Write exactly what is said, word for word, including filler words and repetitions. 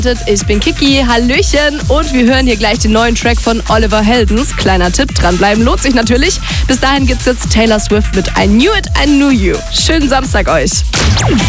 Ich bin Kiki, Hallöchen und wir hören hier gleich den neuen Track von Oliver Heldens. Kleiner Tipp, dranbleiben lohnt sich natürlich. Bis dahin gibt's jetzt Taylor Swift mit I Knew It, I Knew You. Schönen Samstag euch.